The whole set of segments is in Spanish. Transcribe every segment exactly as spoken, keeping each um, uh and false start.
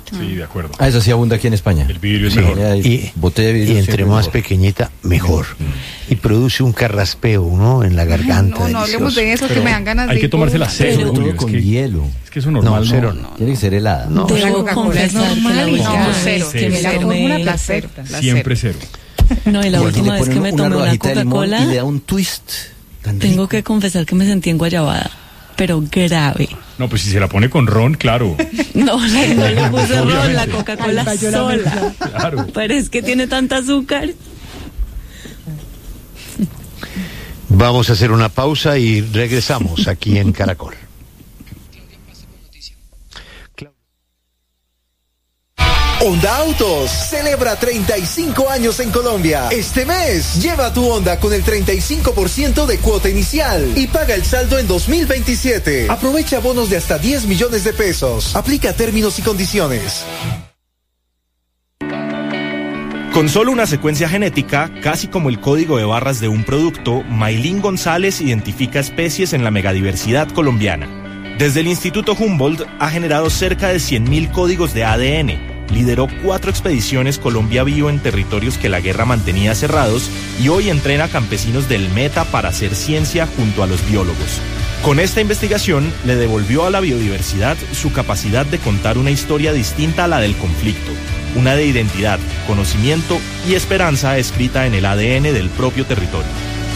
Sí, de acuerdo. Ah, eso sí abunda aquí en España. El vidrio es Sí, mejor. y, botella de vidrio y entre más mejor. Pequeñita, mejor. Mm. Y produce un carraspeo, ¿no? En la garganta. No, no hablemos de eso, que me dan ganas de... Hay que tomarse la cero, Julio, con es que, hielo. Es que eso normal, no. Cero, no. Tiene que ser helada. No, no. La Coca-Cola es normal y ya. Cero. Que me la fórmula placer. Siempre cero. No, y la y última vez que me tomé una Coca-Cola... Y le da un twist. Tengo que confesar que me sentí enguayabada. Pero grave. No, pues si se la pone con ron, claro. No, no le puse ron, la Coca-Cola sola. Claro. Pero es que tiene tanta azúcar. Vamos a hacer una pausa y regresamos aquí en Caracol. Honda Autos celebra treinta y cinco años en Colombia. Este mes, lleva tu Honda con el treinta y cinco por ciento de cuota inicial y paga el saldo en dos mil veintisiete. Aprovecha bonos de hasta diez millones de pesos. Aplica términos y condiciones. Con solo una secuencia genética, casi como el código de barras de un producto, Maylin González identifica especies en la megadiversidad colombiana. Desde el Instituto Humboldt ha generado cerca de cien mil códigos de A D N. Lideró cuatro expediciones Colombia Vivo en territorios que la guerra mantenía cerrados y hoy entrena a campesinos del Meta para hacer ciencia junto a los biólogos. Con esta investigación le devolvió a la biodiversidad su capacidad de contar una historia distinta a la del conflicto, una de identidad, conocimiento y esperanza escrita en el A D N del propio territorio.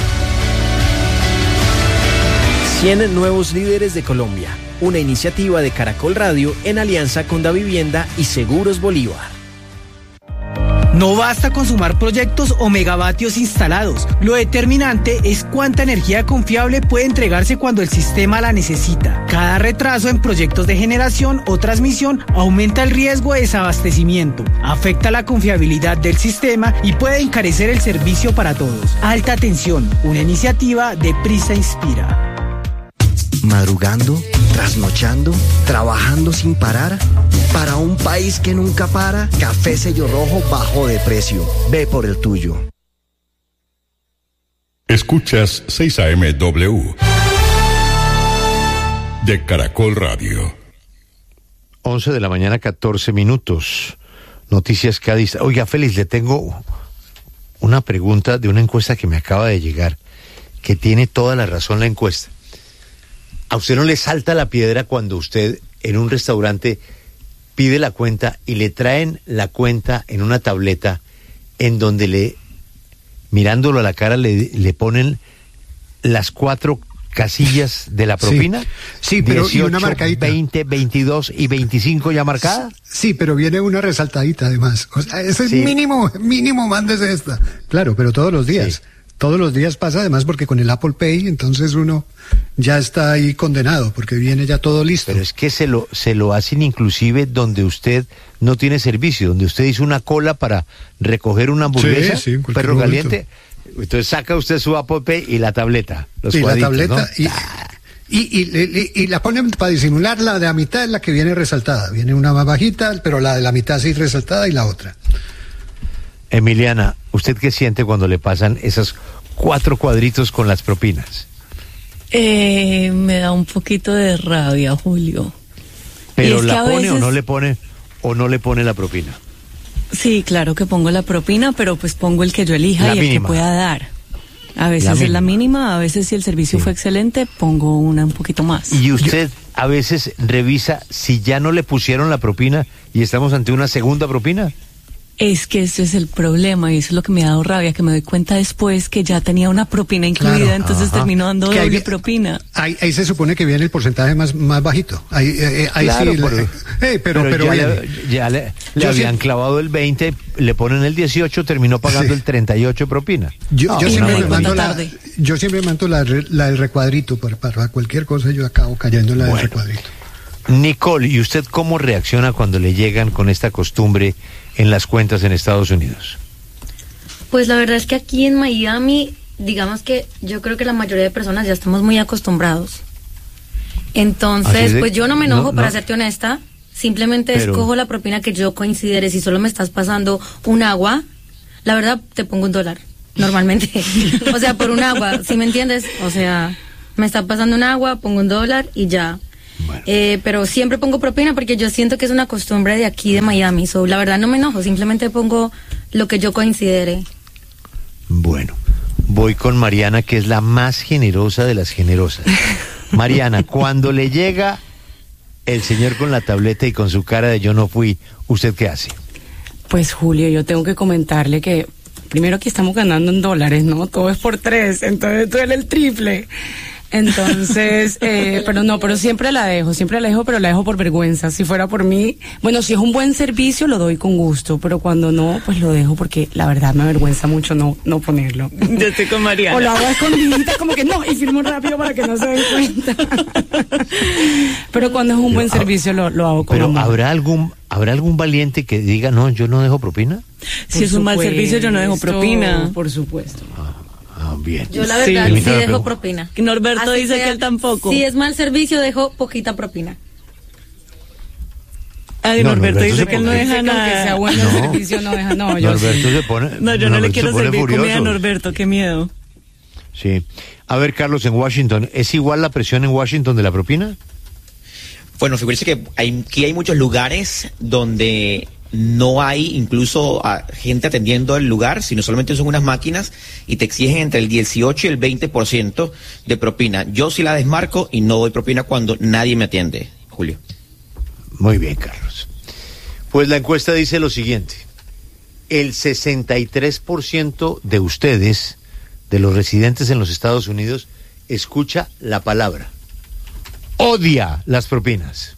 cien nuevos líderes de Colombia. Una iniciativa de Caracol Radio en alianza con Davivienda y Seguros Bolívar. No basta con sumar proyectos o megavatios instalados. Lo determinante es cuánta energía confiable puede entregarse cuando el sistema la necesita. Cada retraso en proyectos de generación o transmisión aumenta el riesgo de desabastecimiento, afecta la confiabilidad del sistema y puede encarecer el servicio para todos. Alta tensión, una iniciativa de Prisa Inspira. Madrugando, trasnochando, trabajando sin parar. Para un país que nunca para, Café Sello Rojo bajó de precio. Ve por el tuyo. Escuchas seis A M W de Caracol Radio. once de la mañana, catorce minutos. Noticias Cádiz. Oiga, Félix, le tengo una pregunta de una encuesta que me acaba de llegar, que tiene toda la razón la encuesta. ¿A usted no le salta la piedra cuando usted en un restaurante pide la cuenta y le traen la cuenta en una tableta en donde le, mirándolo a la cara, le, le ponen las cuatro casillas de la propina? Sí, sí, pero dieciocho, y una marcadita. veinte, veintidós y veinticinco ya marcadas. Sí, pero viene una resaltadita además. O sea, ese Sí. mínimo, mínimo mándese esta. Claro, pero todos los días. Sí. Todos los días pasa además porque con el Apple Pay entonces uno ya está ahí condenado porque viene ya todo listo. Pero es que se lo, se lo hacen inclusive donde usted no tiene servicio, donde usted hizo una cola para recoger una hamburguesa, Sí, sí, en cualquier perro momento. caliente. Entonces saca usted su Apple Pay y la tableta. Los y la cuadritos, tableta ¿no? y, y, y, y, y la ponen para disimular. La de la mitad es la que viene resaltada. Viene una más bajita, pero la de la mitad sí resaltada y la otra. Emiliana, ¿usted qué siente cuando le pasan esos cuatro cuadritos con las propinas? Eh, me da un poquito de rabia, Julio. ¿Pero es la pone veces... o no le pone o no le pone la propina? Sí, claro que pongo la propina, pero pues pongo el que yo elija La y el mínima. que pueda dar. A veces La es mínima. la mínima, a veces si el servicio Sí. fue excelente, pongo una un poquito más. Y usted a veces revisa si ya no le pusieron la propina y estamos ante una segunda propina. Es que ese es el problema y eso es lo que me ha dado rabia, que me doy cuenta después que ya tenía una propina incluida, Claro, entonces ajá. termino dando Que ahí doble vi- propina. Ahí, ahí se supone que viene el porcentaje más, más bajito. Ahí, eh, ahí Claro, sí. pero, le- eh, pero, pero, ya, viene. le, ya le, le Yo habían sí- clavado el veinte, le ponen el dieciocho, terminó pagando Sí. el treinta y ocho propina. Yo, No, yo una siempre me barbaridad. mando la, tarde. yo siempre me mando la, re- la del recuadrito para, para cualquier cosa. Yo acabo cayendo en la Bueno. del recuadrito. Nicole, ¿y usted cómo reacciona cuando le llegan con esta costumbre en las cuentas en Estados Unidos? Pues la verdad es que aquí en Miami, digamos que yo creo que la mayoría de personas ya estamos muy acostumbrados. Entonces, Así de- pues yo no me enojo, no, para no. serte honesta. Simplemente Pero- escojo la propina que yo considere. Si solo me estás pasando un agua, la verdad te pongo un dólar, normalmente. O sea, por un agua, ¿sí me entiendes? O sea, me está pasando un agua, pongo un dólar y ya. Bueno. Eh, pero siempre pongo propina porque yo siento que es una costumbre de aquí, de Miami. So, la verdad no me enojo, simplemente pongo lo que yo considere. Bueno, voy con Mariana, que es la más generosa de las generosas. Mariana, cuando le llega el señor con la tableta y con su cara de yo no fui, ¿usted qué hace? Pues Julio, yo tengo que comentarle que primero que estamos ganando en dólares, ¿no? Todo es por tres, entonces duele el triple. Entonces, eh, pero no, pero siempre la dejo, siempre la dejo, pero la dejo por vergüenza. Si fuera por mí, bueno, si es un buen servicio lo doy con gusto, pero cuando no, pues lo dejo porque la verdad me avergüenza mucho no no ponerlo. Yo estoy con Mariana. O lo hago a escondiditas, como que no, y firmo rápido para que no se den cuenta. Pero cuando es un buen servicio lo, lo hago con Pero amor. ¿habrá algún, ¿habrá algún valiente que diga, no, yo no dejo propina? Si por es un mal servicio, yo no dejo propina. Por supuesto. Ah, ah, bien. Yo la verdad sí, sí dejo pregunta. propina. Norberto Así dice sea, que él tampoco. Si es mal servicio, dejo poquita propina. Ay, No, Norberto, Norberto dice se que él no pone- deja Dice que aunque nada. sea bueno el servicio no deja, no, yo Norberto sí. se pone... No, yo no le Norberto quiero se pone servir comida a furioso. Norberto, qué miedo. Sí. A ver, Carlos, en Washington, ¿es igual la presión en Washington de la propina? Bueno, figúrese que hay, aquí hay muchos lugares donde no hay incluso a gente atendiendo el lugar, sino solamente son unas máquinas y te exigen entre el dieciocho y el veinte por ciento de propina. Yo sí la desmarco y no doy propina cuando nadie me atiende, Julio. Muy bien, Carlos. Pues la encuesta dice lo siguiente. El sesenta y tres por ciento de ustedes, de los residentes en los Estados Unidos, escucha la palabra. Odia las propinas.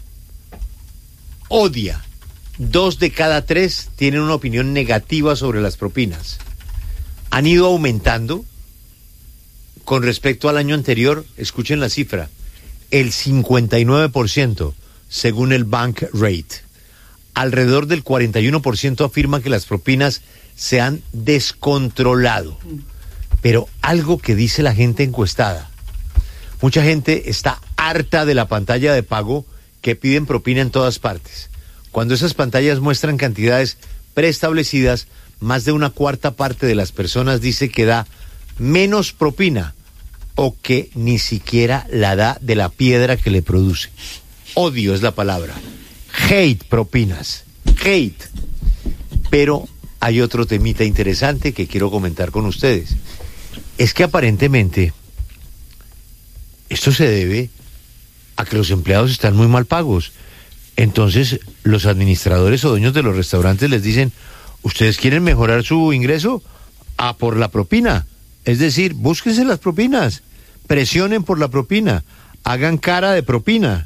Odia. Dos de cada tres tienen una opinión negativa sobre las propinas. Han ido aumentando con respecto al año anterior. Escuchen la cifra. El cincuenta y nueve por ciento según el Bank Rate. Alrededor del cuarenta y uno por ciento afirma que las propinas se han descontrolado. Pero algo que dice la gente encuestada. Mucha gente está harta de la pantalla de pago que piden propina en todas partes. Cuando esas pantallas muestran cantidades preestablecidas, más de una cuarta parte de las personas dice que da menos propina o que ni siquiera la da de la piedra que le produce. Odio es la palabra. Hate propinas. Hate. Pero hay otro temita interesante que quiero comentar con ustedes. Es que aparentemente esto se debe a que los empleados están muy mal pagos. Entonces, los administradores o dueños de los restaurantes les dicen, ¿ustedes quieren mejorar su ingreso? A por la propina. Es decir, búsquense las propinas, presionen por la propina, hagan cara de propina.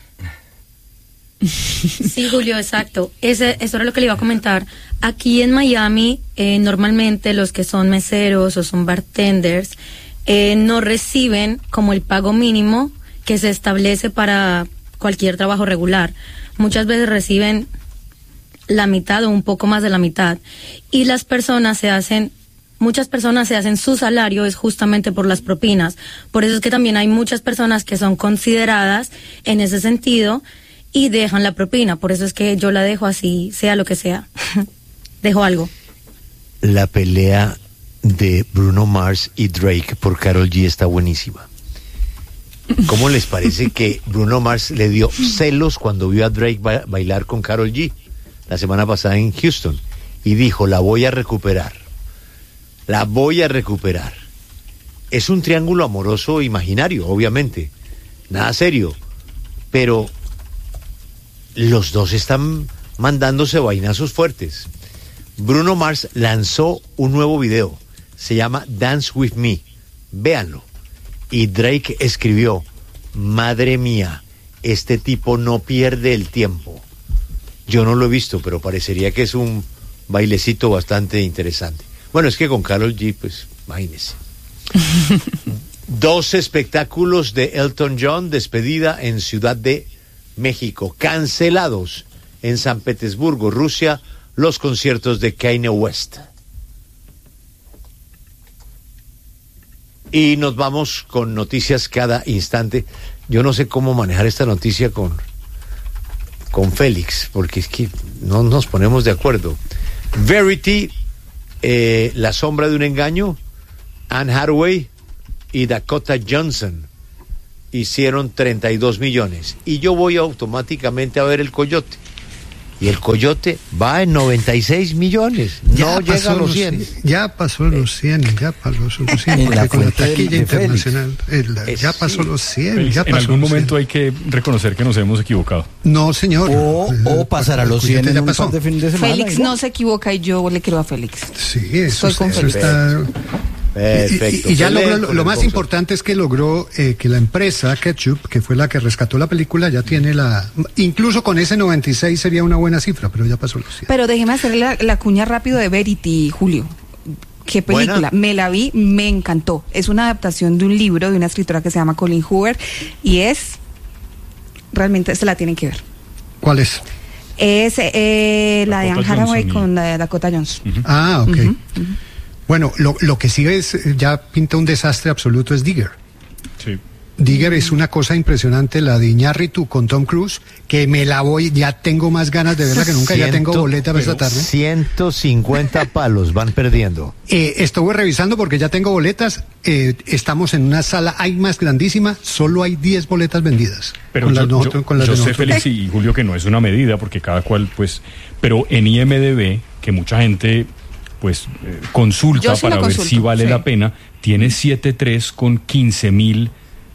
Sí, Julio, exacto. Ese, eso era lo que le iba a comentar. Aquí en Miami, eh, normalmente los que son meseros o son bartenders eh, no reciben como el pago mínimo que se establece para cualquier trabajo regular. Muchas veces reciben la mitad o un poco más de la mitad. Y las personas se hacen, muchas personas se hacen su salario es justamente por las propinas. Por eso es que también hay muchas personas que son consideradas en ese sentido y dejan la propina. Por eso es que yo la dejo así, sea lo que sea. Dejo algo. La pelea de Bruno Mars y Drake por Karol G está buenísima. ¿Cómo les parece que Bruno Mars le dio celos cuando vio a Drake ba- bailar con Karol G la semana pasada en Houston? Y dijo, la voy a recuperar. La voy a recuperar. Es un triángulo amoroso imaginario, obviamente. Nada serio. Pero los dos están mandándose vainazos fuertes. Bruno Mars lanzó un nuevo video. Se llama Dance With Me. Véanlo. Y Drake escribió, madre mía, este tipo no pierde el tiempo. Yo no lo he visto, pero parecería que es un bailecito bastante interesante. Bueno, es que con Karol G, pues, imagínese. Dos espectáculos de Elton John, despedida en Ciudad de México, cancelados en San Petersburgo, Rusia, los conciertos de Kanye West. Y nos vamos con noticias cada instante. Yo no sé cómo manejar esta noticia con, con Félix, porque es que no nos ponemos de acuerdo. Verity, eh, La sombra de un engaño, Anne Hathaway y Dakota Johnson hicieron treinta y dos millones. Y yo voy automáticamente a ver El Coyote. Y El Coyote va en noventa y seis millones. Ya no llega a los cien. Ya pasó los cien, ya pasó los cien. Porque con la taquilla internacional, el, ya pasó los cien. Félix, ya en pasó algún los momento cien. hay que reconocer que nos hemos equivocado. No, señor. O, o pasar a los cien en un par de fines de semana. Félix no se equivoca y yo le quiero a Félix. Sí, eso, Estoy con eso Félix. está... Perfecto. Y, y, y ya Pelé logró, lo, con lo el más boxeo. importante es que logró eh, que la empresa Ketchup, que fue la que rescató la película, ya tiene la... Incluso con ese noventa y seis sería una buena cifra, pero ya pasó los cien. Pero déjeme hacerle la, la cuña rápido de Verity, Julio. Qué película, Buena. me la vi, me encantó. Es una adaptación de un libro de una escritora que se llama Colleen Hoover y es... Realmente se la tienen que ver. ¿Cuál es? Es eh, la de Anne Dakota Hathaway Johnson y- con la de Dakota Jones. Ah, ok. Ujú, ujú. Bueno, lo, lo que sí es, eh, ya pinta un desastre absoluto es Digger. Sí. Digger es una cosa impresionante, la de Iñárritu con Tom Cruise, que me la voy, ya tengo más ganas de verla que nunca, ya tengo Ciento- boleta para esta tarde. ciento cincuenta palos van perdiendo. Eh, estuve revisando porque ya tengo boletas, eh, estamos en una sala IMAX grandísima, solo hay diez boletas vendidas. Pero con yo, las yo- nosotros- con las yo de sé, nosotros. Félix y Julio, que no es una medida, porque cada cual, pues... Pero en I M D B, que mucha gente, pues, eh, consulta Yo sí para lo ver consulto, si vale sí. la pena, tiene siete tres con quince mil...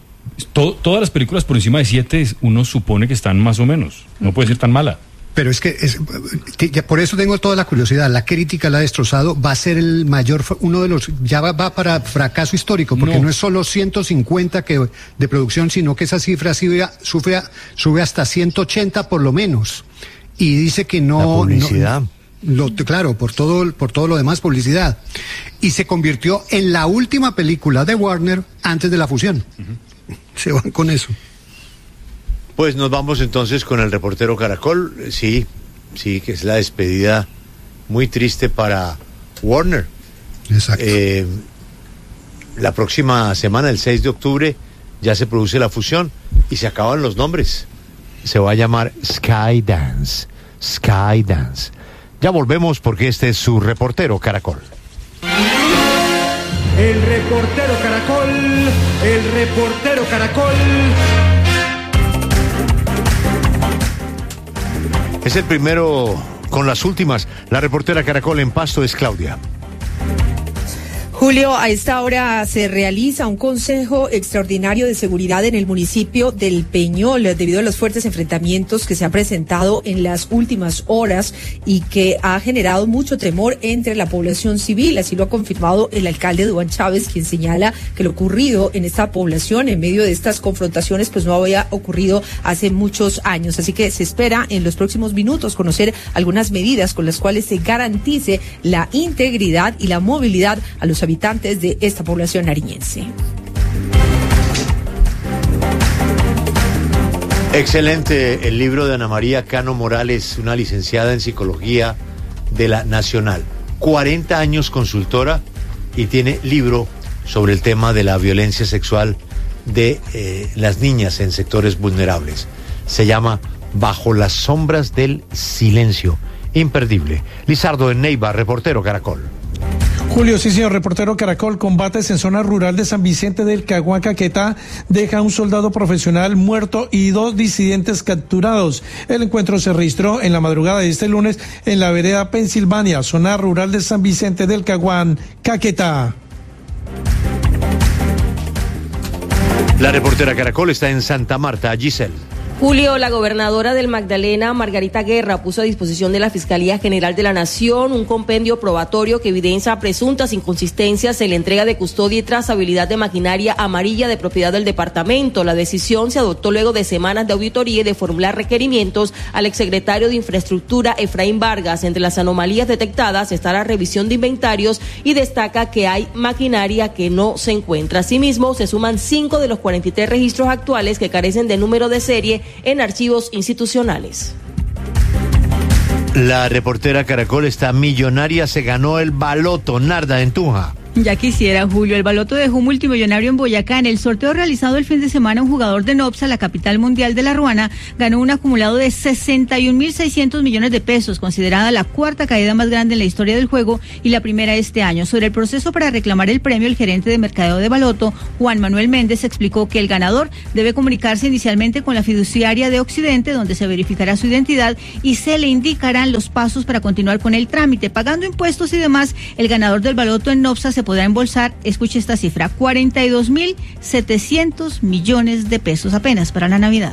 To- todas las películas por encima de siete, uno supone que están más o menos. No puede ser tan mala. Pero es que es, te- ya por eso tengo toda la curiosidad. La crítica la ha destrozado. Va a ser el mayor, fa- uno de los, ya va, va para fracaso histórico, porque no, No. es solo ciento cincuenta que, de producción, sino que esa cifra sube, a- sube, a- sube hasta ciento ochenta por lo menos. Y dice que no. La publicidad. no- lo- claro, por todo, por todo lo demás, publicidad. Y se convirtió en la última película de Warner antes de la fusión. Se van con eso. Pues nos vamos entonces con el reportero Caracol. Sí, sí, que es la despedida muy triste para Warner. Exacto. Eh, la próxima semana, el seis de octubre, ya se produce la fusión y se acaban los nombres. Se va a llamar Skydance. Skydance. Ya volvemos porque este es su reportero Caracol. El reportero Caracol, el reportero Caracol. Es el primero con las últimas. La reportera Caracol en Pasto es Claudia. Julio, a esta hora se realiza un consejo extraordinario de seguridad en el municipio del Peñol debido a los fuertes enfrentamientos que se han presentado en las últimas horas y que ha generado mucho temor entre la población civil. Así lo ha confirmado el alcalde Duván Chávez, quien señala que lo ocurrido en esta población en medio de estas confrontaciones pues no había ocurrido hace muchos años. Así que se espera en los próximos minutos conocer algunas medidas con las cuales se garantice la integridad y la movilidad a los habitantes de esta población nariñense. Excelente el libro de Ana María Cano Morales, una licenciada en psicología de la Nacional. cuarenta años consultora y tiene libro sobre el tema de la violencia sexual de eh, las niñas en sectores vulnerables. Se llama Bajo las sombras del silencio. Imperdible. Lizardo en Neiva, reportero Caracol. Julio, sí señor, reportero Caracol. Combates en zona rural de San Vicente del Caguán, Caquetá, deja a un soldado profesional muerto y dos disidentes capturados. El encuentro se registró en la madrugada de este lunes en la vereda Pensilvania, zona rural de San Vicente del Caguán, Caquetá. La reportera Caracol está en Santa Marta, Giselle. Julio, la gobernadora del Magdalena, Margarita Guerra, puso a disposición de la Fiscalía General de la Nación un compendio probatorio que evidencia presuntas inconsistencias en la entrega de custodia y trazabilidad de maquinaria amarilla de propiedad del departamento. La decisión se adoptó luego de semanas de auditoría y de formular requerimientos al exsecretario de Infraestructura, Efraín Vargas. Entre las anomalías detectadas está la revisión de inventarios y destaca que hay maquinaria que no se encuentra. Asimismo, se suman cinco de los cuarenta y tres registros actuales que carecen de número de serie en archivos institucionales. La reportera Caracol está millonaria, se ganó el baloto, Narda en Tunja. Ya quisiera, Julio. El baloto dejó un multimillonario en Boyacá. En el sorteo realizado el fin de semana, un jugador de Nopsa, la capital mundial de la ruana, ganó un acumulado de sesenta y un mil seiscientos millones de pesos, considerada la cuarta caída más grande en la historia del juego y la primera este año. Sobre el proceso para reclamar el premio, el gerente de mercadeo de baloto, Juan Manuel Méndez, explicó que el ganador debe comunicarse inicialmente con la fiduciaria de Occidente, donde se verificará su identidad y se le indicarán los pasos para continuar con el trámite. Pagando impuestos y demás, el ganador del baloto en Nopsa se podrá embolsar, escuche esta cifra, cuarenta y dos mil setecientos millones de pesos apenas para la Navidad.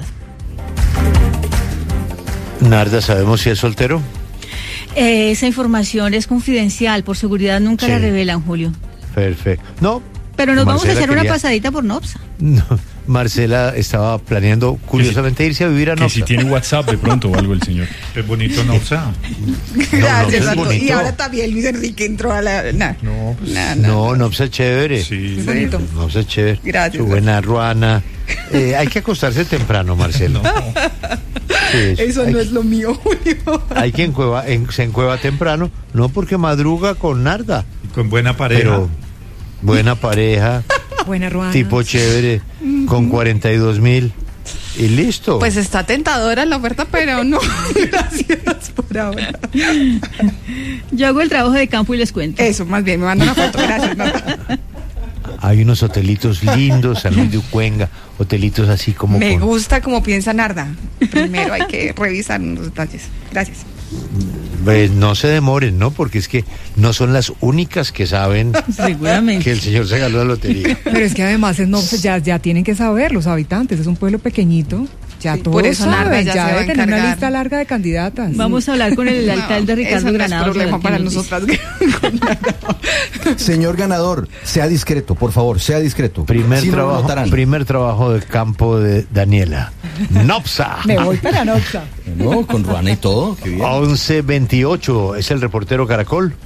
Narda, ¿sabemos si es soltero? Eh, esa información es confidencial, por seguridad nunca Sí. la revelan, Julio. Perfecto. No. Pero nos Marcela vamos a hacer quería... una pasadita por Nopsa. No, Marcela estaba planeando curiosamente irse a vivir a Que Nopsa. si tiene WhatsApp de pronto o algo el señor. Es bonito Nopsa. Gracias, es Santo. bonito. Y ahora también Luis Enrique entró a la... Nah. No, pues, Nah, nah. No, Nopsa es chévere. Sí. Es bonito. Nopsa es chévere. Gracias. Su buena ruana. Eh, hay que acostarse temprano, Marcelo. Sí, eso. Eso hay, no es lo mío, Julio. hay quien cueva, en, se encueva temprano, no porque madruga con Narda. Y con buena pareja. Pero buena pareja, Buena ruana. tipo chévere, con cuarenta y dos mil y listo. Pues está tentadora la oferta, pero no. Gracias por ahora. Yo hago el trabajo de campo y les cuento. Eso, más bien, me manda una foto. Gracias, no. Hay unos hotelitos lindos, San Luis de Ucuenga, hotelitos así como Me con... gusta como piensa Narda. Primero hay que revisar los detalles. Gracias. Pues no se demoren, ¿no? Porque es que no son las únicas que saben Seguramente. que el señor se ganó la lotería. Pero es que además en Nopsa ya, ya tienen que saber los habitantes, es un pueblo pequeñito. Ya Sí, todos por eso Narda saben, ya ya se va debe a tener una encargar. lista larga de candidatas. Vamos a hablar con el alcalde Ricardo Eso no es Granados. problema a ver qué para nos dice. nosotras. Señor ganador, sea discreto, por favor, sea discreto. Primer Si no, lo trabajo, notarán. primer trabajo de campo de Daniela. Nopsa. Me voy para Nopsa. No, con ruana y todo, qué bien. once veintiocho es el reportero Caracol.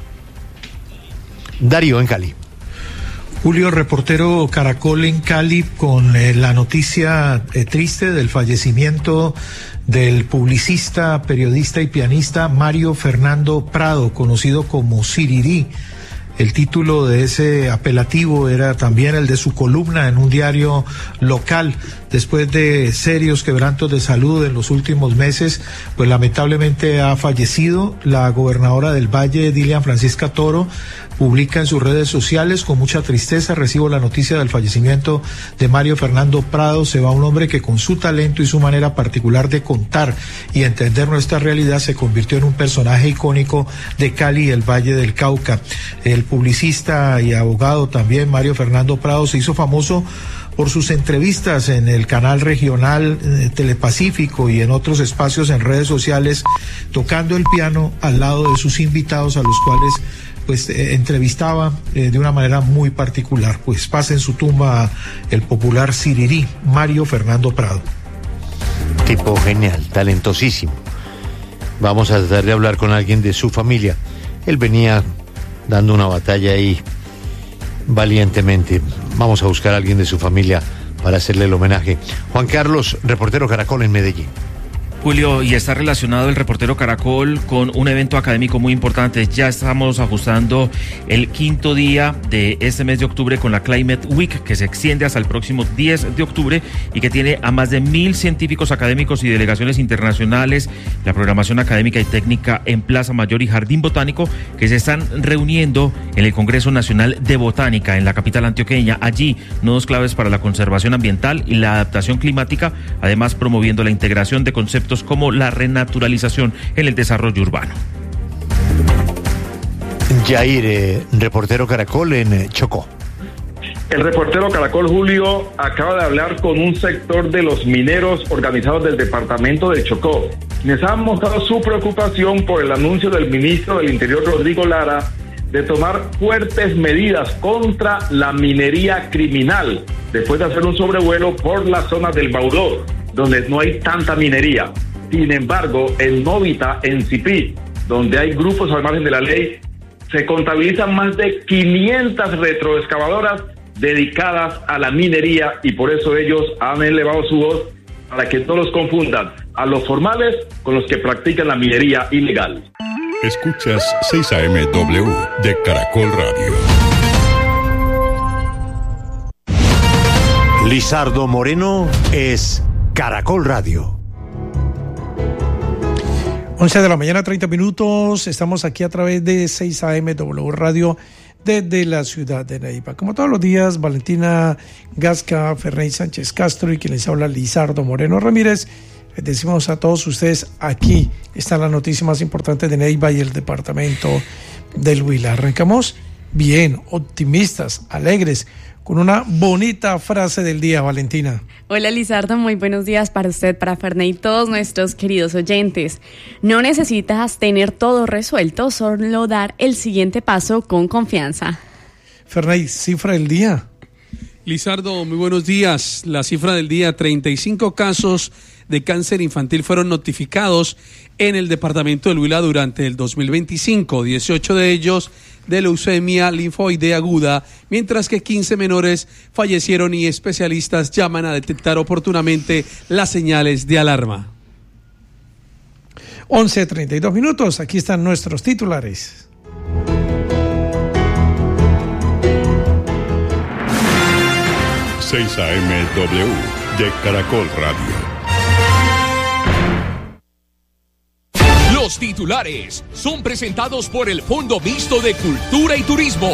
Darío en Cali. Julio, reportero Caracol en Cali, con eh, la noticia eh, triste del fallecimiento del publicista, periodista y pianista Mario Fernando Prado, conocido como Sirirí. El título de ese apelativo era también el de su columna en un diario local. Después de serios quebrantos de salud en los últimos meses, pues lamentablemente ha fallecido. La gobernadora del Valle, Dilian Francisca Toro, publica en sus redes sociales: con mucha tristeza recibo la noticia del fallecimiento de Mario Fernando Prado. Se va un hombre que con su talento y su manera particular de contar y entender nuestra realidad se convirtió en un personaje icónico de Cali y el Valle del Cauca. El publicista y abogado también Mario Fernando Prado se hizo famoso por sus entrevistas en el canal regional eh, Telepacífico y en otros espacios en redes sociales, tocando el piano al lado de sus invitados, a los cuales pues eh, entrevistaba eh, de una manera muy particular. Pues pasa en su tumba el popular Sirirí, Mario Fernando Prado. Tipo genial, talentosísimo. Vamos a tratar de hablar con alguien de su familia. Él venía dando una batalla ahí valientemente. Vamos a buscar a alguien de su familia para hacerle el homenaje. Juan Carlos, reportero Caracol en Medellín. Julio, y está relacionado el reportero Caracol con un evento académico muy importante. Ya estamos ajustando el quinto día de este mes de octubre con la Climate Week, que se extiende hasta el próximo diez de octubre y que tiene a más de mil científicos académicos y delegaciones internacionales, la programación académica y técnica en Plaza Mayor y Jardín Botánico, que se están reuniendo en el Congreso Nacional de Botánica en la capital antioqueña. Allí, nodos claves para la conservación ambiental y la adaptación climática, además promoviendo la integración de conceptos como la renaturalización en el desarrollo urbano. Jair, eh, reportero Caracol en eh, Chocó. El reportero Caracol, Julio, acaba de hablar con un sector de los mineros organizados del departamento de Chocó, quienes han mostrado su preocupación por el anuncio del ministro del Interior, Rodrigo Lara, de tomar fuertes medidas contra la minería criminal, después de hacer un sobrevuelo por la zona del Baudó, donde no hay tanta minería. Sin embargo, en Novita, en Cipí, donde hay grupos al margen de la ley, se contabilizan más de quinientas retroexcavadoras dedicadas a la minería, y por eso ellos han elevado su voz para que no los confundan a los formales con los que practican la minería ilegal. Escuchas seis A M W de Caracol Radio. Lizardo Moreno es Caracol Radio. once de la mañana, treinta minutos. Estamos aquí a través de seis A M W Radio desde la ciudad de Neiva. Como todos los días, Valentina Gasca, Ferney Sánchez Castro y quien les habla, Lizardo Moreno Ramírez. Les decimos a todos ustedes, aquí está la noticia más importante de Neiva y el departamento del Huila. Arrancamos bien, optimistas, alegres, con una bonita frase del día, Valentina. Hola Lizardo, muy buenos días para usted, para Ferney y todos nuestros queridos oyentes. No necesitas tener todo resuelto, solo dar el siguiente paso con confianza. Ferney, cifra del día. Lizardo, muy buenos días. La cifra del día, treinta y cinco casos de cáncer infantil fueron notificados en el departamento del Huila durante el dos mil veinticinco, dieciocho de ellos de leucemia linfoide aguda, mientras que quince menores fallecieron y especialistas llaman a detectar oportunamente las señales de alarma. once treinta y dos minutos, aquí están nuestros titulares. seis A M W de Caracol Radio. Los titulares son presentados por el Fondo Mixto de Cultura y Turismo.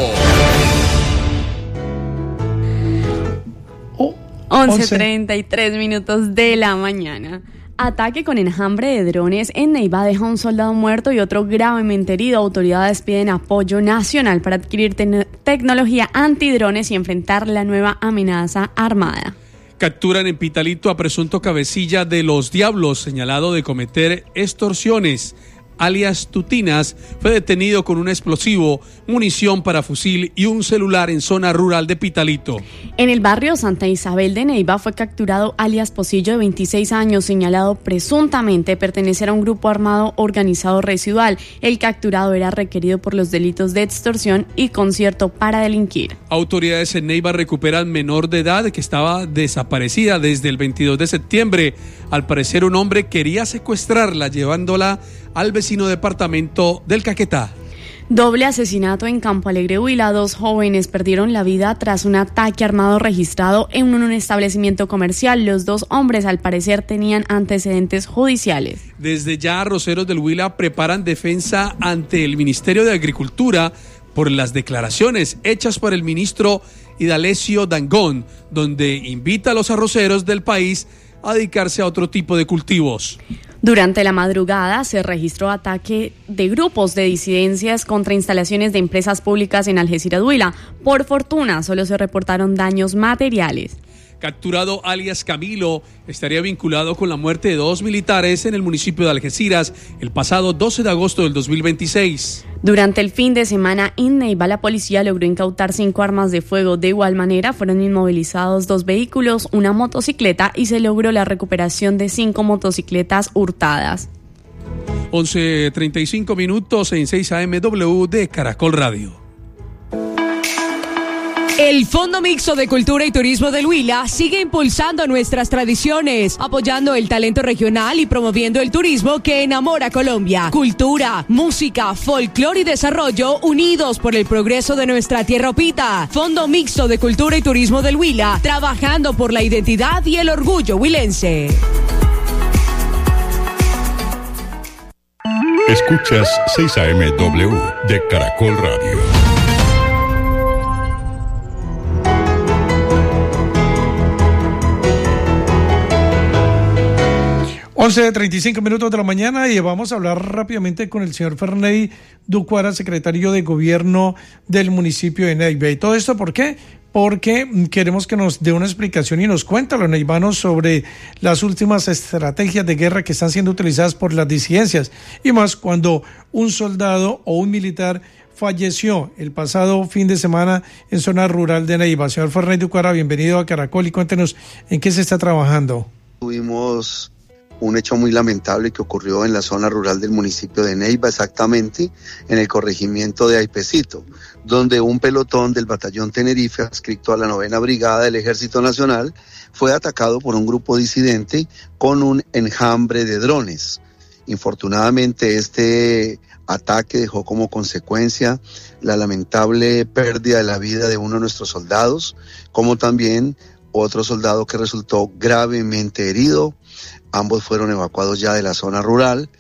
Oh, once treinta y tres minutos de la mañana. Ataque con enjambre de drones en Neiva deja un soldado muerto y otro gravemente herido. Autoridades piden apoyo nacional para adquirir te- tecnología antidrones y enfrentar la nueva amenaza armada. Capturan en Pitalito a presunto cabecilla de los Diablos, señalado de cometer extorsiones, alias Tutinas. Fue detenido con un explosivo, munición para fusil y un celular en zona rural de Pitalito. En el barrio Santa Isabel de Neiva fue capturado alias Pocillo, de veintiséis años, señalado presuntamente pertenecer a un grupo armado organizado residual. El capturado era requerido por los delitos de extorsión y concierto para delinquir. Autoridades en Neiva recuperan menor de edad que estaba desaparecida desde el veintidós de septiembre. Al parecer, un hombre quería secuestrarla llevándola al vecino departamento del Caquetá. Doble asesinato en Campo Alegre, Huila. Dos jóvenes perdieron la vida tras un ataque armado registrado en un establecimiento comercial. Los dos hombres, al parecer, tenían antecedentes judiciales. Desde ya, arroceros del Huila preparan defensa ante el Ministerio de Agricultura por las declaraciones hechas por el ministro Idalesio Dangón, donde invita a los arroceros del país a dedicarse a otro tipo de cultivos. Durante la madrugada se registró ataque de grupos de disidencias contra instalaciones de empresas públicas en Algeciras, Huila. Por fortuna, solo se reportaron daños materiales. Capturado alias Camilo, estaría vinculado con la muerte de dos militares en el municipio de Algeciras el pasado doce de agosto del dos mil veintiséis. Durante el fin de semana en Neiva, la policía logró incautar cinco armas de fuego. De igual manera, fueron inmovilizados dos vehículos, una motocicleta y se logró la recuperación de cinco motocicletas hurtadas. once treinta y cinco minutos en seis A M W de Caracol Radio. El Fondo Mixto de Cultura y Turismo del Huila sigue impulsando nuestras tradiciones, apoyando el talento regional y promoviendo el turismo que enamora a Colombia. Cultura, música, folclore y desarrollo unidos por el progreso de nuestra tierra opita. Fondo Mixto de Cultura y Turismo del Huila, trabajando por la identidad y el orgullo huilense. Escuchas seis A M W de Caracol Radio. once treinta y cinco minutos de la mañana y vamos a hablar rápidamente con el señor Ferney Ducuara, secretario de Gobierno del municipio de Neiva. ¿Y todo esto por qué? Porque queremos que nos dé una explicación y nos cuente a los neivanos sobre las últimas estrategias de guerra que están siendo utilizadas por las disidencias, y más cuando un soldado o un militar falleció el pasado fin de semana en zona rural de Neiva. Señor Ferney Ducuara, bienvenido a Caracol y cuéntenos en qué se está trabajando. Tuvimos un hecho muy lamentable que ocurrió en la zona rural del municipio de Neiva, exactamente en el corregimiento de Aipecito, donde un pelotón del batallón Tenerife, adscrito a la novena brigada del Ejército Nacional, fue atacado por un grupo disidente con un enjambre de drones. Infortunadamente, este ataque dejó como consecuencia la lamentable pérdida de la vida de uno de nuestros soldados, como también otro soldado que resultó gravemente herido. Ambos fueron evacuados ya de la zona rural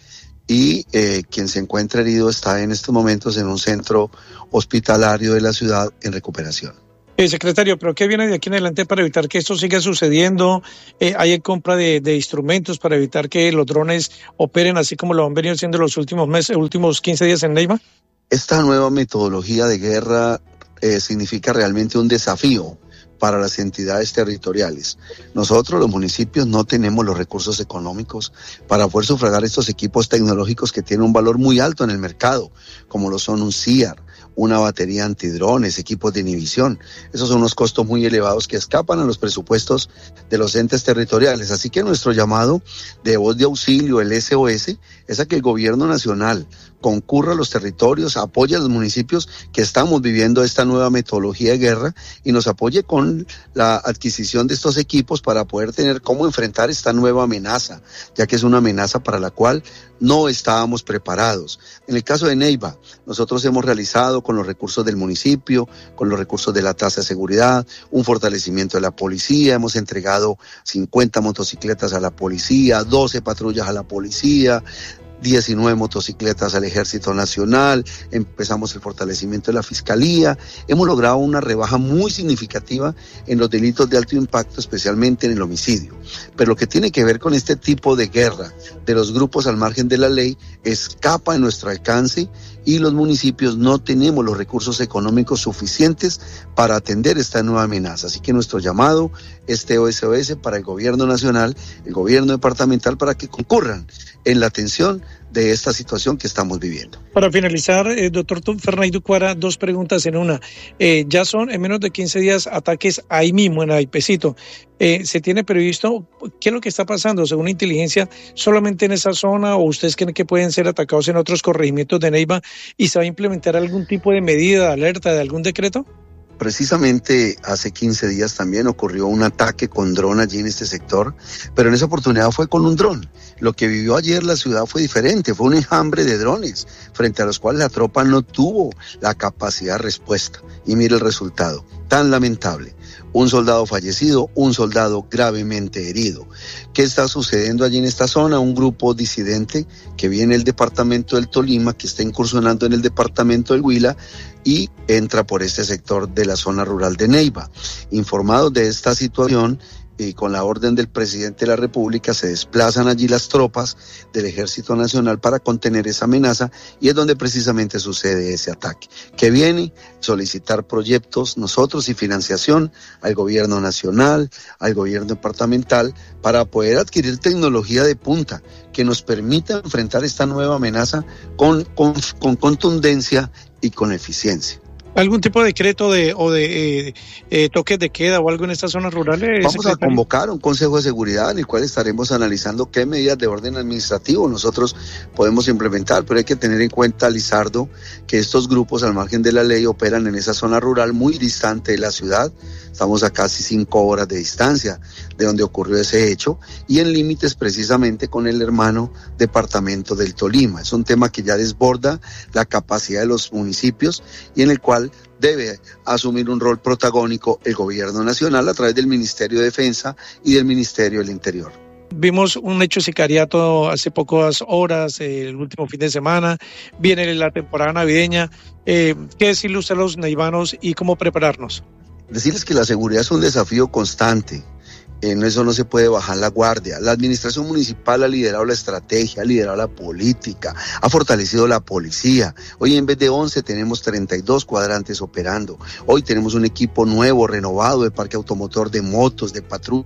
y eh, quien se encuentra herido está en estos momentos en un centro hospitalario de la ciudad en recuperación. Eh, secretario, ¿pero qué viene de aquí en adelante para evitar que esto siga sucediendo? Eh, ¿Hay compra de, de instrumentos para evitar que los drones operen así como lo han venido haciendo los últimos meses, últimos quince días en Neiva? Esta nueva metodología de guerra eh, significa realmente un desafío para las entidades territoriales. Nosotros, los municipios, no tenemos los recursos económicos para poder sufragar estos equipos tecnológicos que tienen un valor muy alto en el mercado, como lo son un C I A R, una batería antidrones, equipos de inhibición. Esos son unos costos muy elevados que escapan a los presupuestos de los entes territoriales. Así que nuestro llamado de voz de auxilio, el S O S, es a que el gobierno nacional concurra a los territorios, apoye a los municipios que estamos viviendo esta nueva metodología de guerra y nos apoye con la adquisición de estos equipos para poder tener cómo enfrentar esta nueva amenaza, ya que es una amenaza para la cual no estábamos preparados. En el caso de Neiva, nosotros hemos realizado con los recursos del municipio, con los recursos de la tasa de seguridad, un fortalecimiento de la policía, hemos entregado cincuenta motocicletas a la policía, doce patrullas a la policía, diecinueve motocicletas al Ejército Nacional, empezamos el fortalecimiento de la Fiscalía, hemos logrado una rebaja muy significativa en los delitos de alto impacto, especialmente en el homicidio. Pero lo que tiene que ver con este tipo de guerra de los grupos al margen de la ley escapa de nuestro alcance y los municipios no tenemos los recursos económicos suficientes para atender esta nueva amenaza. Así que nuestro llamado es T O S O S para el gobierno nacional, el gobierno departamental, para que concurran en la atención de esta situación que estamos viviendo. Para finalizar, eh, doctor Fernando Cuara, dos preguntas en una. Eh, ya son en menos de quince días ataques ahí mismo en Aipecito. Eh, ¿Se tiene previsto qué es lo que está pasando según la inteligencia solamente en esa zona o ustedes creen que pueden ser atacados en otros corregimientos de Neiva y se va a implementar algún tipo de medida, de alerta, de algún decreto? Precisamente hace quince días también ocurrió un ataque con dron allí en este sector, pero en esa oportunidad fue con un dron. Lo que vivió ayer la ciudad fue diferente, fue un enjambre de drones frente a los cuales la tropa no tuvo la capacidad de respuesta. Y mire el resultado, tan lamentable. Un soldado fallecido, un soldado gravemente herido. ¿Qué está sucediendo allí en esta zona? Un grupo disidente que viene del departamento del Tolima, que está incursionando en el departamento del Huila y entra por este sector de la zona rural de Neiva. Informados de esta situación, y con la orden del presidente de la República se desplazan allí las tropas del Ejército Nacional para contener esa amenaza y es donde precisamente sucede ese ataque. Que viene solicitar proyectos nosotros y financiación al gobierno nacional, al gobierno departamental para poder adquirir tecnología de punta que nos permita enfrentar esta nueva amenaza con, con, con contundencia y con eficiencia. ¿Algún tipo de decreto de, o de eh, eh, toques de queda o algo en estas zonas rurales? Vamos a convocar un Consejo de Seguridad en el cual estaremos analizando qué medidas de orden administrativo nosotros podemos implementar, pero hay que tener en cuenta, Lizardo, que estos grupos al margen de la ley operan en esa zona rural muy distante de la ciudad. Estamos a casi cinco horas de distancia de donde ocurrió ese hecho y en límites precisamente con el hermano departamento del Tolima. Es un tema que ya desborda la capacidad de los municipios y en el cual debe asumir un rol protagónico el gobierno nacional a través del Ministerio de Defensa y del Ministerio del Interior. Vimos un hecho de sicariato hace pocas horas, eh, el último fin de semana, viene la temporada navideña. Eh, ¿Qué decirle usted a los neivanos y cómo prepararnos? Decirles que la seguridad es un desafío constante. En eso no se puede bajar la guardia. La administración municipal ha liderado la estrategia, ha liderado la política, ha fortalecido la policía. Hoy en vez de once tenemos treinta y dos cuadrantes operando. Hoy tenemos un equipo nuevo, renovado de parque automotor, de motos, de patrulla.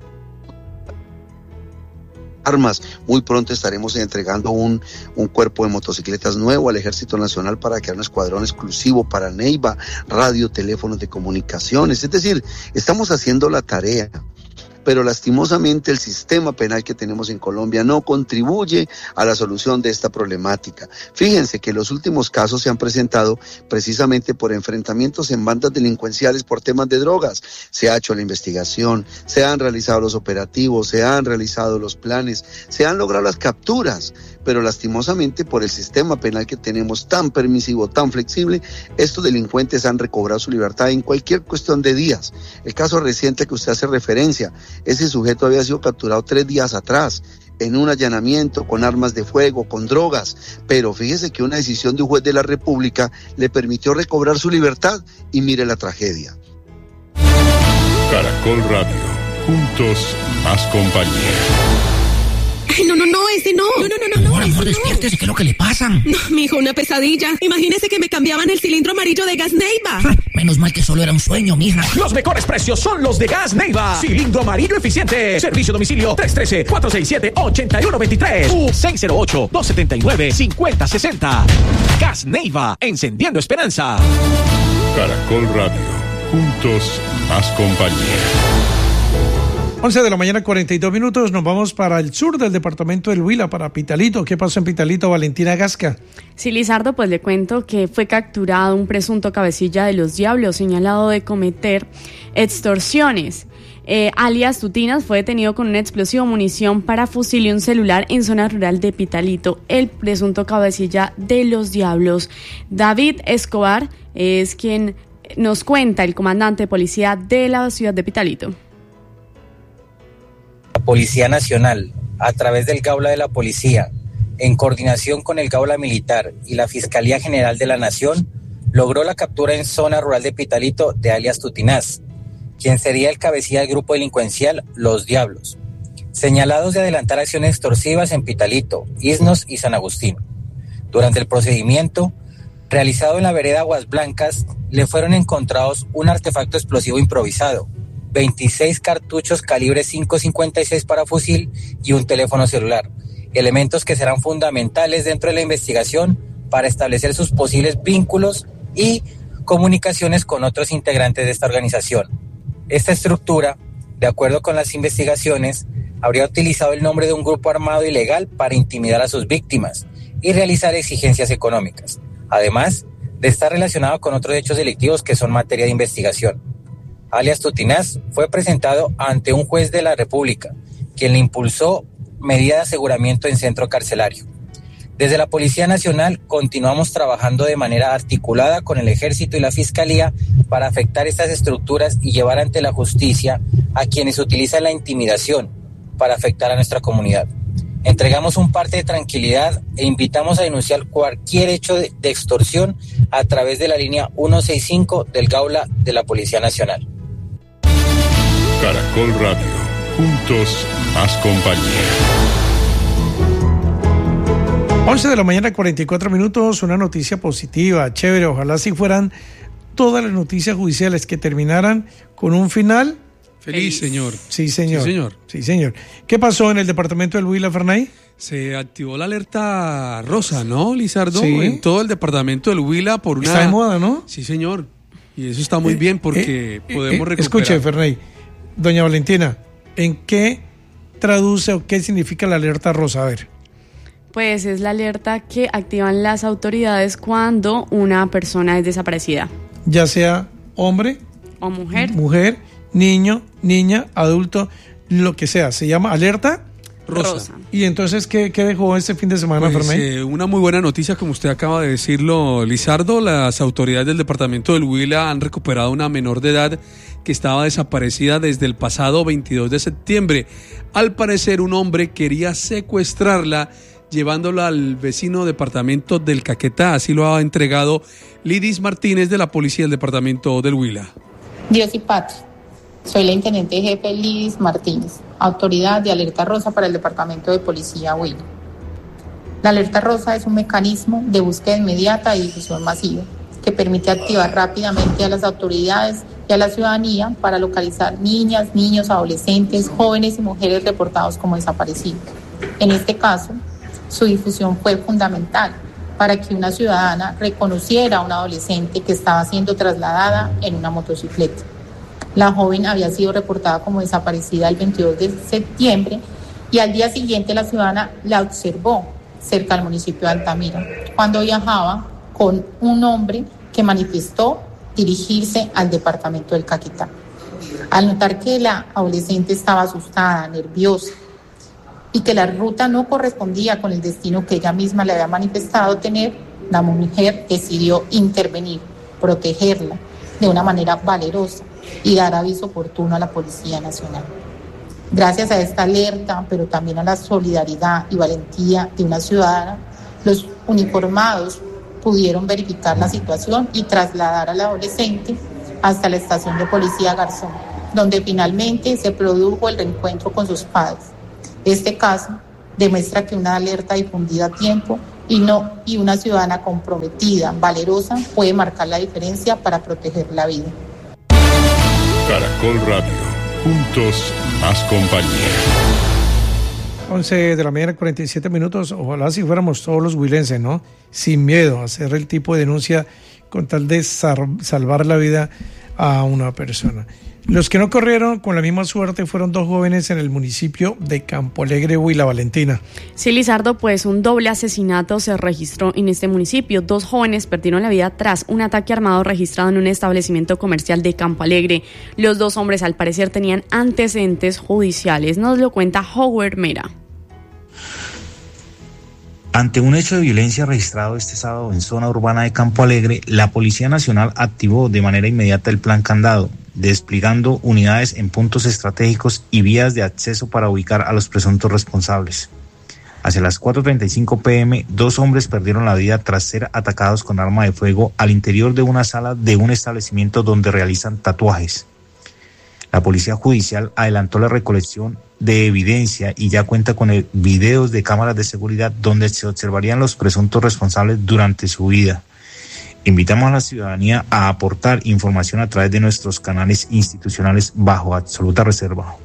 Armas. Muy pronto estaremos entregando un, un cuerpo de motocicletas nuevo al Ejército Nacional para crear un escuadrón exclusivo para Neiva, radio, teléfonos de comunicaciones. Es decir, estamos haciendo la tarea. Pero lastimosamente el sistema penal que tenemos en Colombia no contribuye a la solución de esta problemática. Fíjense que los últimos casos se han presentado precisamente por enfrentamientos en bandas delincuenciales por temas de drogas. Se ha hecho la investigación, se han realizado los operativos, se han realizado los planes, se han logrado las capturas, pero lastimosamente por el sistema penal que tenemos tan permisivo, tan flexible, estos delincuentes han recobrado su libertad en cualquier cuestión de días. El caso reciente que usted hace referencia, ese sujeto había sido capturado tres días atrás en un allanamiento con armas de fuego, con drogas, pero fíjese que una decisión de un juez de la República le permitió recobrar su libertad y mire la tragedia. Caracol Radio, juntos más compañía. Ay, no, no, no, ese no. No, no, no, no. Amor, amor, despiértese, ¿qué es lo que le pasa? No, mijo, una pesadilla. Imagínese que me cambiaban el cilindro amarillo de Gas Neiva. Menos mal que solo era un sueño, mija. Los mejores precios son los de Gas Neiva. Cilindro amarillo eficiente. Servicio a domicilio tres uno tres, cuatro seis siete, ocho uno dos tres u seis cero ocho, dos siete nueve, cinco cero seis cero. Gas Neiva, encendiendo esperanza. Caracol Radio, juntos más compañía. once de la mañana, cuarenta y dos minutos, nos vamos para el sur del departamento del Huila, para Pitalito. ¿Qué pasó en Pitalito, Valentina Gasca? Sí, Lizardo, pues le cuento que fue capturado un presunto cabecilla de los diablos señalado de cometer extorsiones. Eh, alias Tutinas fue detenido con un explosivo, munición para fusil y un celular en zona rural de Pitalito. El presunto cabecilla de los diablos, David Escobar, es quien nos cuenta, el comandante de policía de la ciudad de Pitalito. La Policía Nacional, a través del Gaula de la Policía, en coordinación con el Gaula Militar y la Fiscalía General de la Nación, logró la captura en zona rural de Pitalito de alias Tutinaz, quien sería el cabecilla del grupo delincuencial Los Diablos, señalados de adelantar acciones extorsivas en Pitalito, Isnos y San Agustín. Durante el procedimiento, realizado en la vereda Aguas Blancas, le fueron encontrados un artefacto explosivo improvisado, veintiséis cartuchos calibre cinco cincuenta y seis para fusil y un teléfono celular, elementos que serán fundamentales dentro de la investigación para establecer sus posibles vínculos y comunicaciones con otros integrantes de esta organización. Esta estructura, de acuerdo con las investigaciones, habría utilizado el nombre de un grupo armado ilegal para intimidar a sus víctimas y realizar exigencias económicas, además de estar relacionado con otros hechos delictivos que son materia de investigación. Alias Tutinaz fue presentado ante un juez de la República, quien le impulsó medida de aseguramiento en centro carcelario. Desde la Policía Nacional continuamos trabajando de manera articulada con el Ejército y la Fiscalía para afectar estas estructuras y llevar ante la justicia a quienes utilizan la intimidación para afectar a nuestra comunidad. Entregamos un parte de tranquilidad e invitamos a denunciar cualquier hecho de, de extorsión a través de la línea ciento sesenta y cinco del Gaula de la Policía Nacional. Caracol Radio, juntos más compañía. once de la mañana, cuarenta y cuatro minutos, una noticia positiva, chévere, ojalá si fueran todas las noticias judiciales que terminaran con un final feliz, señor. Sí, señor. Sí, señor. Sí, señor. ¿Qué pasó en el departamento del Huila, Fernay? Se activó la alerta rosa, ¿no, Lizardo? Sí. En todo el departamento del Huila por una... Está de moda, ¿no? Sí, señor. Y eso está muy bien porque eh, podemos eh, recuperar... Escuche, Fernay. Doña Valentina, ¿en qué traduce o qué significa la alerta rosa? A ver. Pues es la alerta que activan las autoridades cuando una persona es desaparecida. Ya sea hombre o mujer. Mujer, niño, niña, adulto, lo que sea. Se llama alerta rosa. rosa. Y entonces, ¿qué, qué dejó este fin de semana, Pues, Fernay? eh, una muy buena noticia, como usted acaba de decirlo, Lizardo. Las autoridades del departamento del Huila han recuperado una menor de edad que estaba desaparecida desde el pasado veintidós de septiembre. Al parecer, un hombre quería secuestrarla, llevándola al vecino departamento del Caquetá. Así lo ha entregado Lidis Martínez de la policía del departamento del Huila. Dios y patria. Soy la intendente jefe Lidis Martínez, autoridad de alerta rosa para el departamento de policía Huila. La alerta rosa es un mecanismo de búsqueda inmediata y difusión masiva que permite activar rápidamente a las autoridades y a la ciudadanía para localizar niñas, niños, adolescentes, jóvenes y mujeres reportados como desaparecidos. En este caso, su difusión fue fundamental para que una ciudadana reconociera a una adolescente que estaba siendo trasladada en una motocicleta. La joven había sido reportada como desaparecida el veintidós de septiembre y al día siguiente la ciudadana la observó cerca del municipio de Altamira, cuando viajaba con un hombre que manifestó dirigirse al departamento del Caquetá. Al notar que la adolescente estaba asustada, nerviosa, y que la ruta no correspondía con el destino que ella misma le había manifestado tener, la mujer decidió intervenir, protegerla de una manera valerosa y dar aviso oportuno a la Policía Nacional. Gracias a esta alerta, pero también a la solidaridad y valentía de una ciudadana, los uniformados pudieron verificar la situación y trasladar al adolescente hasta la estación de policía Garzón, donde finalmente se produjo el reencuentro con sus padres. Este caso demuestra que una alerta difundida a tiempo y, no, y una ciudadana comprometida, valerosa, puede marcar la diferencia para proteger la vida. Caracol Radio, juntos más compañía. once de la mañana, cuarenta y siete minutos. Ojalá si fuéramos todos los huilenses, ¿no? Sin miedo a hacer el tipo de denuncia con tal de sal- salvar la vida a una persona. Los que no corrieron con la misma suerte fueron dos jóvenes en el municipio de Campo Alegre, Huila. Valentina. Sí, Lizardo, pues un doble asesinato se registró en este municipio. Dos jóvenes perdieron la vida tras un ataque armado registrado en un establecimiento comercial de Campo Alegre. Los dos hombres al parecer tenían antecedentes judiciales. Nos lo cuenta Howard Mera. Ante un hecho de violencia registrado este sábado en zona urbana de Campo Alegre, la Policía Nacional activó de manera inmediata el plan Candado, desplegando unidades en puntos estratégicos y vías de acceso para ubicar a los presuntos responsables. Hacia las cuatro treinta y cinco pm, dos hombres perdieron la vida tras ser atacados con arma de fuego al interior de una sala de un establecimiento donde realizan tatuajes. La Policía Judicial adelantó la recolección de evidencia y ya cuenta con el videos de cámaras de seguridad donde se observarían los presuntos responsables durante su huida. Invitamos a la ciudadanía a aportar información a través de nuestros canales institucionales bajo absoluta reserva.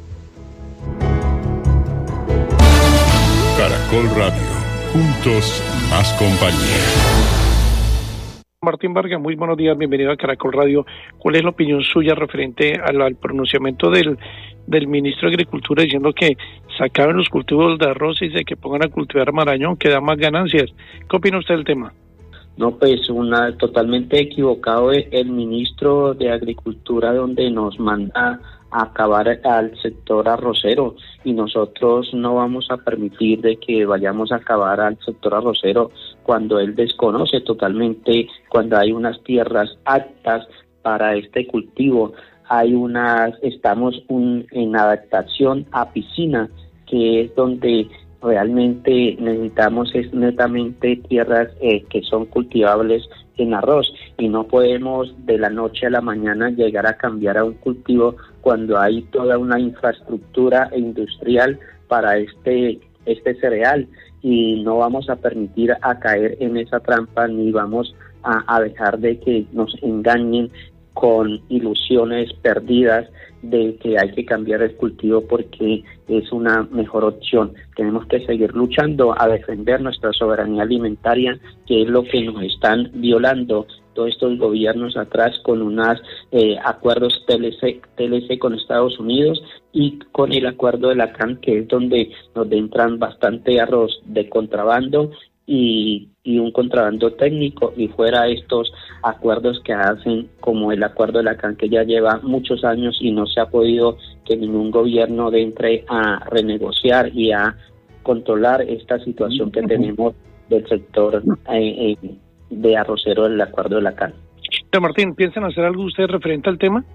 Caracol Radio, juntos más compañía. Martín Vargas, muy buenos días, bienvenido a Caracol Radio. ¿Cuál es la opinión suya referente al, al pronunciamiento del, del ministro de Agricultura diciendo que se acaben los cultivos de arroz y se que pongan a cultivar marañón, que da más ganancias? ¿Qué opina usted del tema? No, pues una totalmente equivocado el ministro de Agricultura, donde nos manda a acabar al sector arrocero, y nosotros no vamos a permitir de que vayamos a acabar al sector arrocero cuando él desconoce totalmente, cuando hay unas tierras aptas para este cultivo, hay unas, estamos un, en adaptación a piscina, que es donde realmente necesitamos es netamente tierras eh, que son cultivables en arroz, y no podemos de la noche a la mañana llegar a cambiar a un cultivo cuando hay toda una infraestructura industrial para este este cereal, y no vamos a permitir a caer en esa trampa, ni vamos a, a dejar de que nos engañen con ilusiones perdidas de que hay que cambiar el cultivo porque es una mejor opción. Tenemos que seguir luchando a defender nuestra soberanía alimentaria, que es lo que nos están violando todos estos gobiernos atrás con unos eh, acuerdos T L C, T L C con Estados Unidos y con el acuerdo de la C A N, que es donde nos entran bastante arroz de contrabando y, y un contrabando técnico, y fuera estos acuerdos que hacen como el acuerdo de la C A N, que ya lleva muchos años y no se ha podido que ningún gobierno entre a renegociar y a controlar esta situación que tenemos del sector eh, eh, de arrocero del acuerdo de la C A N. Pero Martín, ¿piensan hacer algo ustedes referente al tema?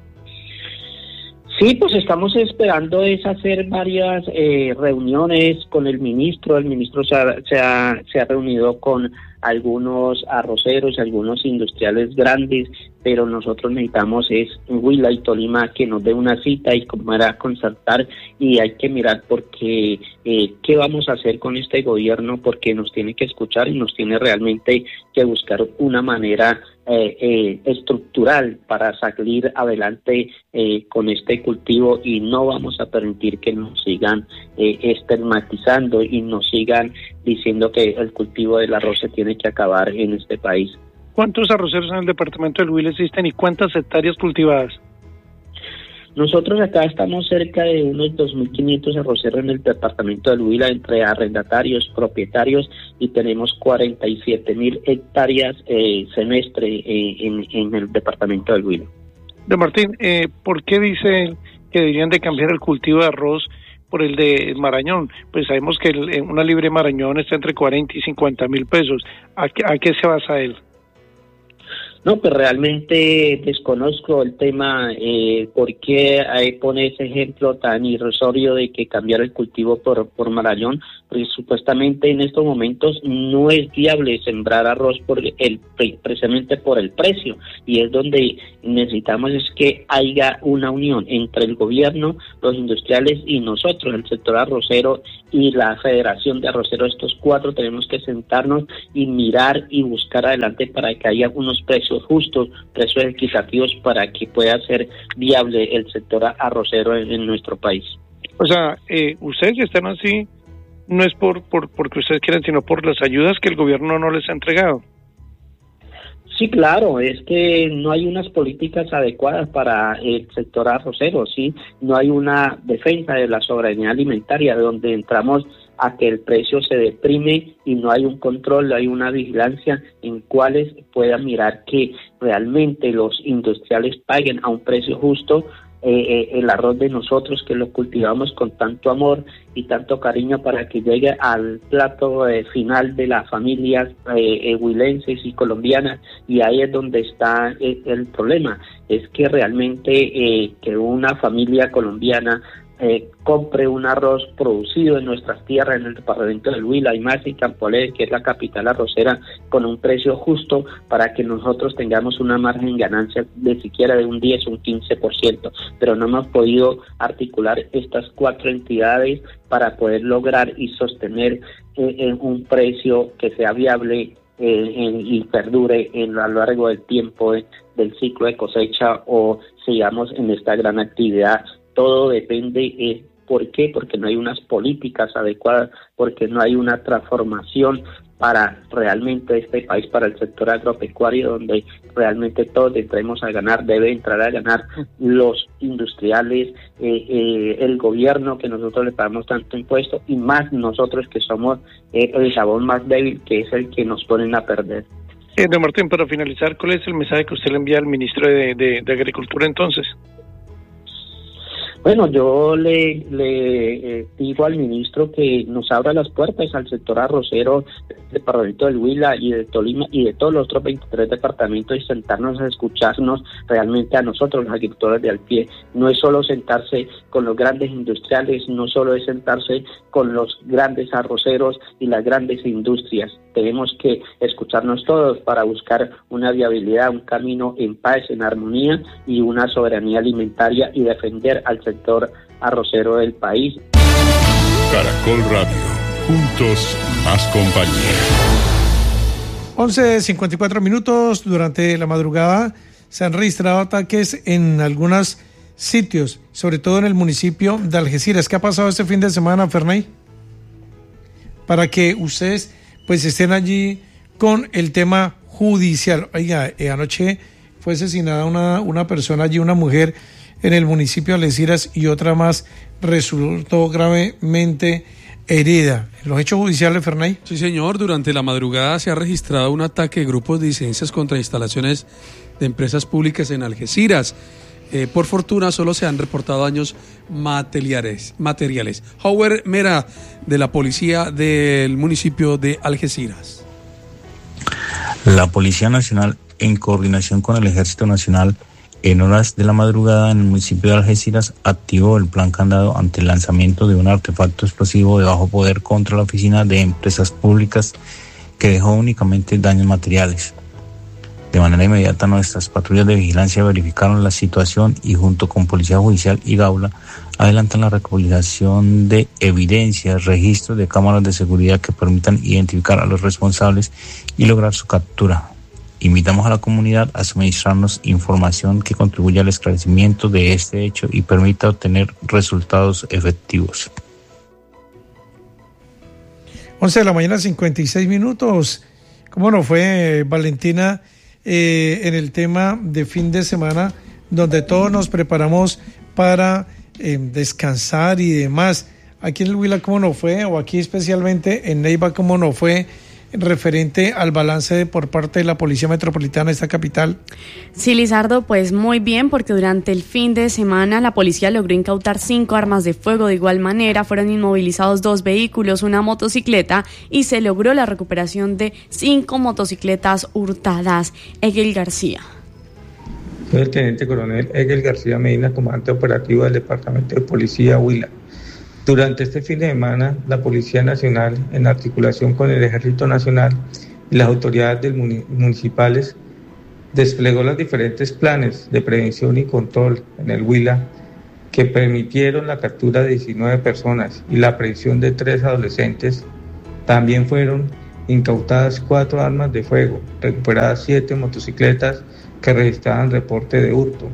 Sí, pues estamos esperando es hacer varias eh, reuniones con el ministro. El ministro se ha, se ha, se ha reunido con algunos arroceros, algunos industriales grandes, pero nosotros necesitamos es Huila y Tolima que nos dé una cita y comenzar a concertar, y hay que mirar porque eh, qué vamos a hacer con este gobierno, porque nos tiene que escuchar y nos tiene realmente que buscar una manera eh, eh, estructural para salir adelante eh, con este cultivo, y no vamos a permitir que nos sigan eh, estigmatizando y nos sigan diciendo que el cultivo del arroz se tiene que acabar en este país. ¿Cuántos arroceros en el departamento del Huila existen y cuántas hectáreas cultivadas? Nosotros acá estamos cerca de unos dos mil quinientos arroceros en el departamento del Huila, entre arrendatarios, propietarios, y tenemos cuarenta y siete mil hectáreas eh, semestre eh, en, en el departamento del Huila. De Martín, eh, ¿por qué dice él que deberían de cambiar el cultivo de arroz por el de Marañón. Pues sabemos que el, una libre Marañón está entre cuarenta y cincuenta mil pesos. ¿A qué, a qué se basa él? No, pues realmente desconozco el tema, eh, por qué ahí pone ese ejemplo tan irrisorio de que cambiar el cultivo por, por Marañón, porque supuestamente en estos momentos no es viable sembrar arroz por el, precisamente por el precio, y es donde necesitamos es que haya una unión entre el gobierno, los industriales y nosotros, el sector arrocero y la Federación de Arroceros. Estos cuatro tenemos que sentarnos y mirar y buscar adelante para que haya unos precios justos, precios equitativos, para que pueda ser viable el sector arrocero en, en nuestro país. O sea, eh, ustedes están así, no es por, por porque ustedes quieran, sino por las ayudas que el gobierno no les ha entregado. Sí, claro, es que no hay unas políticas adecuadas para el sector arrocero, sí, no hay una defensa de la soberanía alimentaria, donde entramos a que el precio se deprime y no hay un control, no hay una vigilancia en cuales puedan mirar que realmente los industriales paguen a un precio justo eh, eh, el arroz de nosotros, que lo cultivamos con tanto amor y tanto cariño para que llegue al plato eh, final de las familias eh, eh, huilenses y colombianas. Y ahí es donde está eh, el problema, es que realmente eh, que una familia colombiana Eh, compre un arroz producido en nuestras tierras, en el departamento del Huila y más en Campo Alegre, que es la capital arrocera, con un precio justo para que nosotros tengamos una margen de ganancia de siquiera de un diez o un quince por ciento, pero no hemos podido articular estas cuatro entidades para poder lograr y sostener eh, en un precio que sea viable eh, en, y perdure en, a lo largo del tiempo eh, del ciclo de cosecha, o sigamos en esta gran actividad. Todo depende, eh, ¿por qué? Porque no hay unas políticas adecuadas, porque no hay una transformación para realmente este país, para el sector agropecuario, donde realmente todos entremos a ganar. Debe entrar a ganar los industriales, eh, eh, el gobierno, que nosotros le pagamos tanto impuesto, y más nosotros que somos eh, el eslabón más débil, que es el que nos ponen a perder. Eh, don Martín, para finalizar, ¿cuál es el mensaje que usted le envía al ministro de, de, de Agricultura entonces? Bueno, yo le, le eh, digo al ministro que nos abra las puertas al sector arrocero del departamento del Huila y de Tolima y de todos los otros veintitrés departamentos, y sentarnos a escucharnos realmente a nosotros, los agricultores de al pie. No es solo sentarse con los grandes industriales, no solo es sentarse con los grandes arroceros y las grandes industrias. Tenemos que escucharnos todos para buscar una viabilidad, un camino en paz, en armonía y una soberanía alimentaria, y defender al sector arrocero del país. Caracol Radio, juntos más compañía. once cincuenta y cuatro minutos. Durante la madrugada se han registrado ataques en algunos sitios, sobre todo en el municipio de Algeciras. ¿Qué ha pasado este fin de semana, Ferney? Para que ustedes pues estén allí con el tema judicial. Oiga, eh, anoche fue asesinada una, una persona allí, una mujer, en el municipio de Algeciras, y otra más resultó gravemente herida. ¿Los hechos judiciales, Ferney? Sí, señor. Durante la madrugada se ha registrado un ataque de grupos de disidencias contra instalaciones de empresas públicas en Algeciras. Eh, por fortuna, solo se han reportado daños materiales. materiales. Howard Mera, de la policía del municipio de Algeciras. La Policía Nacional, en coordinación con el Ejército Nacional, en horas de la madrugada en el municipio de Algeciras, activó el plan candado ante el lanzamiento de un artefacto explosivo de bajo poder contra la oficina de empresas públicas, que dejó únicamente daños materiales. De manera inmediata, nuestras patrullas de vigilancia verificaron la situación y, junto con Policía Judicial y Gaula, adelantan la recopilación de evidencias, registros de cámaras de seguridad que permitan identificar a los responsables y lograr su captura. Invitamos a la comunidad a suministrarnos información que contribuya al esclarecimiento de este hecho y permita obtener resultados efectivos. once de la mañana, cincuenta y seis minutos. ¿Cómo no fue, Valentina, eh, en el tema de fin de semana, donde todos nos preparamos para eh, descansar y demás? Aquí en el Huila, ¿cómo no fue? O aquí especialmente en Neiva, ¿cómo no fue referente al balance por parte de la Policía Metropolitana de esta capital. Sí, Lizardo, pues muy bien, porque durante el fin de semana la policía logró incautar cinco armas de fuego. De igual manera, fueron inmovilizados dos vehículos, una motocicleta, y se logró la recuperación de cinco motocicletas hurtadas. Egel García. Soy el teniente coronel Egel García Medina, comandante operativo del Departamento de Policía Huila. Durante este fin de semana, la Policía Nacional, en articulación con el Ejército Nacional y las autoridades del muni- municipales, desplegó los diferentes planes de prevención y control en el Huila que permitieron la captura de diecinueve personas y la aprehensión de tres adolescentes. También fueron incautadas cuatro armas de fuego, recuperadas siete motocicletas que registraban reporte de hurto.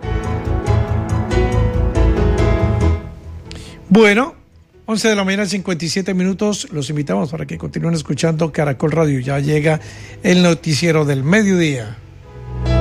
Bueno, once de la mañana, cincuenta y siete minutos. Los invitamos para que continúen escuchando Caracol Radio. Ya llega el noticiero del mediodía.